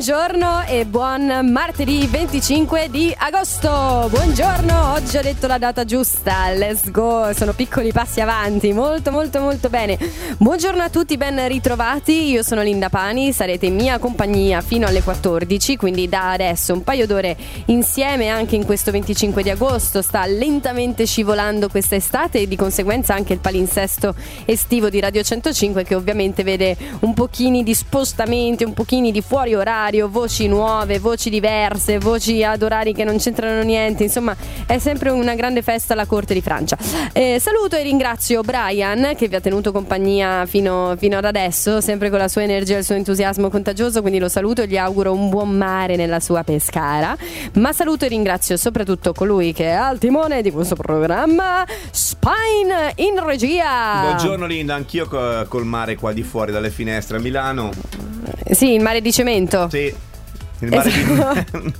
buongiorno e buon martedì 25 di agosto. Buongiorno, oggi ho detto la data giusta, let's go, sono piccoli passi avanti, molto bene. Buongiorno a tutti, ben ritrovati, io sono Linda Pani, sarete in mia compagnia fino alle 14, quindi da adesso un paio d'ore insieme anche in questo 25 di agosto. Sta lentamente scivolando questa estate e di conseguenza anche il palinsesto estivo di Radio 105, che ovviamente vede un pochini di spostamenti, un pochini di fuori orario, voci nuove, voci diverse, voci ad orari che non c'entrano niente, insomma è sempre una grande festa alla corte di Francia. Saluto e ringrazio Brian che vi ha tenuto compagnia fino ad adesso, sempre con la sua energia e il suo entusiasmo contagioso, quindi lo saluto e gli auguro un buon mare nella sua Pescara. Ma saluto e ringrazio soprattutto colui che è al timone di questo programma, Spine in regia. Buongiorno Linda, anch'io col mare qua di fuori dalle finestre a Milano. Sì, il mare di cemento. Sì, il mare di...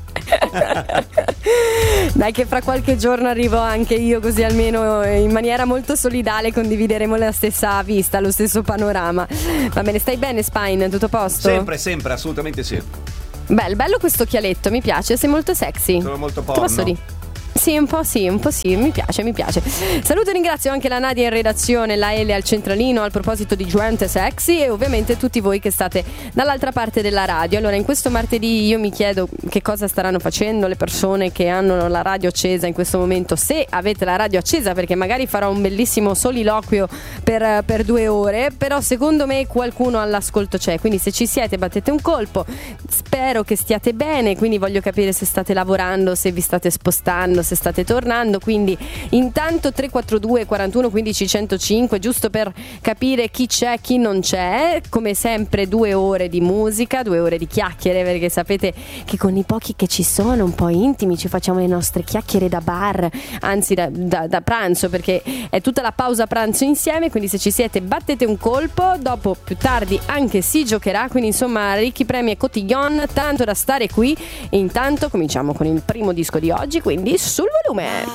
Dai che fra qualche giorno arrivo anche io, così almeno in maniera molto solidale condivideremo la stessa vista, lo stesso panorama. Va bene, stai bene Spine? Tutto a posto? Sempre, assolutamente sì. Bello questo occhialetto, mi piace, sei molto sexy. Sono molto porno. Che posso dire? Sì, un po' sì, mi piace. Saluto e ringrazio anche la Nadia in redazione, la Ele al centralino, al proposito di Gente Sexy, e ovviamente tutti voi che state dall'altra parte della radio. Allora, in questo martedì io mi chiedo che cosa staranno facendo le persone che hanno la radio accesa in questo momento, se avete la radio accesa, perché magari farò un bellissimo soliloquio per 2 ore, però secondo me qualcuno all'ascolto c'è, quindi se ci siete battete un colpo. Spero che stiate bene, quindi voglio capire se state lavorando, se vi state spostando, se state tornando, quindi intanto 342 41 15 105, giusto per capire chi c'è, chi non c'è. Come sempre 2 ore di musica, 2 ore di chiacchiere, perché sapete che con i pochi che ci sono, un po' intimi, ci facciamo le nostre chiacchiere da bar, anzi da pranzo, perché è tutta la pausa pranzo insieme, quindi se ci siete battete un colpo, dopo più tardi anche si giocherà, quindi insomma ricchi premi e cotillon, tanto da stare qui. E intanto cominciamo con il primo disco di oggi, quindi sul volume.